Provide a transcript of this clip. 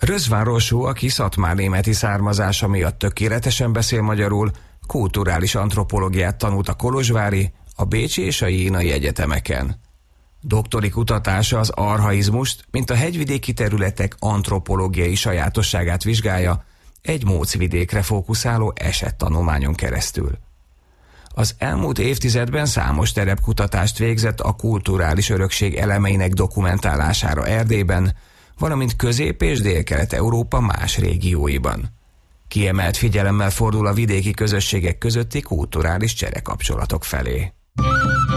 Rözván Rossú, aki szatmárnémeti származása miatt tökéletesen beszél magyarul, kulturális antropológiát tanult a kolozsvári, a bécsi és a jénai egyetemeken. Doktori kutatása az archaizmust, mint a hegyvidéki területek antropológiai sajátosságát vizsgálja, egy mócvidékre fókuszáló esettanulmányon keresztül. Az elmúlt évtizedben számos terepkutatást végzett a kulturális örökség elemeinek dokumentálására Erdélyben, valamint Közép- és Délkelet-Európa más régióiban. Kiemelt figyelemmel fordul a vidéki közösségek közötti kulturális cserekapcsolatok felé.